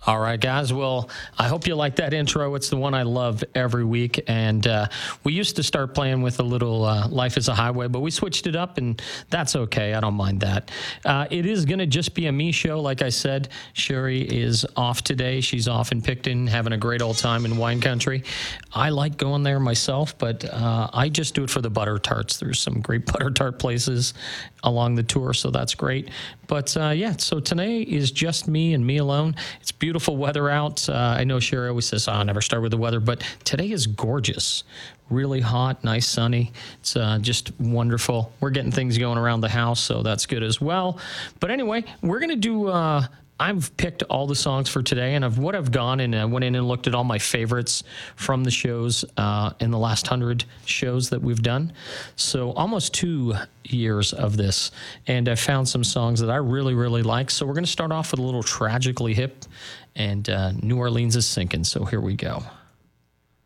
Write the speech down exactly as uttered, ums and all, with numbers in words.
All right, guys. Well, I hope you like that intro. It's the one I love every week. And uh, we used to start playing with a little uh, Life is a Highway, but we switched it up, and that's okay. I don't mind that. Uh, it is going to just be a me show. Like I said, Sherry is off today. She's off in Picton, having a great old time in wine country. I like going there myself, but uh, I just do it for the butter tarts. There's some great butter tart places along the tour, so that's great. But uh, yeah, so today is just me and me alone. It's beautiful weather out. Uh, I know Sherry always says, oh, I never start with the weather, but today is gorgeous. Really hot, nice, sunny. It's uh, just wonderful. We're getting things going around the house, so that's good as well. But anyway, we're going to do... Uh, I've picked all the songs for today, and I've what I've gone and I went in and looked at all my favorites from the shows uh, in the last hundred shows that we've done. So almost two years of this, and I found some songs that I really, really like. So we're going to start off with a little Tragically Hip, and uh, New Orleans is Sinking. So here we go.